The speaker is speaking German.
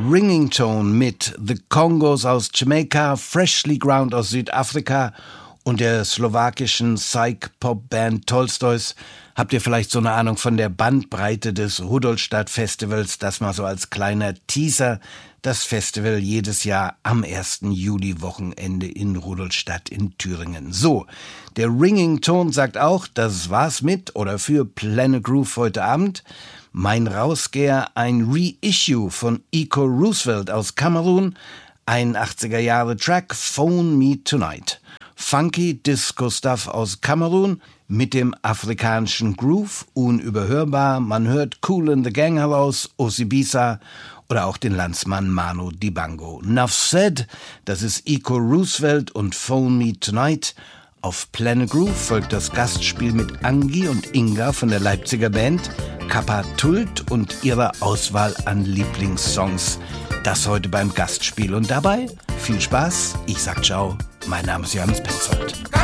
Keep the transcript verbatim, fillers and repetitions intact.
Ringing Tone mit The Congos aus Jamaika, Freshly Ground aus Südafrika und der slowakischen Psych-Pop-Band Tolstoys. Habt ihr vielleicht so eine Ahnung von der Bandbreite des Rudolstadt-Festivals? Das mal so als kleiner Teaser. Das Festival jedes Jahr am ersten Juli-Wochenende in Rudolstadt in Thüringen. So, der Ringing Tone sagt auch, das war's mit oder für Planet Groove heute Abend. Mein Rausgeher, ein Reissue von Iko Roosevelt aus Kamerun, einundachtziger Jahre Track Phone Me Tonight. Funky Disco-Stuff aus Kamerun mit dem afrikanischen Groove, unüberhörbar. Man hört Cool in the Gang heraus, Osibisa oder auch den Landsmann Manu Dibango. Nuff said, das ist Iko Roosevelt und Phone Me Tonight. Auf Planet Groove folgt das Gastspiel mit Angie und Inga von der Leipziger Band Kappa Tult und ihrer Auswahl an Lieblingssongs. Das heute beim Gastspiel und dabei viel Spaß. Ich sag ciao, mein Name ist Johannes Petzold.